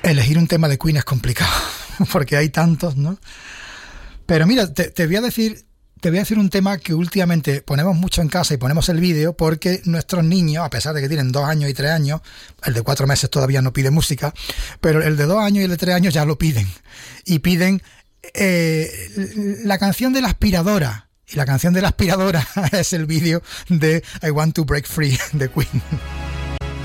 Elegir un tema de Queen es complicado, porque hay tantos, ¿no? Pero mira, te voy a decir un tema que últimamente ponemos mucho en casa y ponemos el vídeo porque nuestros niños, a pesar de que tienen 2 años y 3 años, el de 4 meses todavía no pide música, pero el de 2 años y el de 3 años ya lo piden. Y piden la canción de la aspiradora. Y la canción de la aspiradora es el vídeo de I Want to Break Free de Queen.